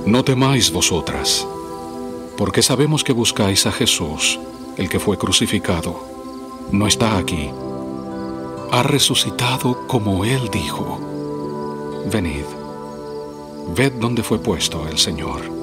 No temáis vosotras, porque sabemos que buscáis a Jesús, el que fue crucificado. No está aquí. Ha resucitado como Él dijo. Venid, ved dónde fue puesto el Señor.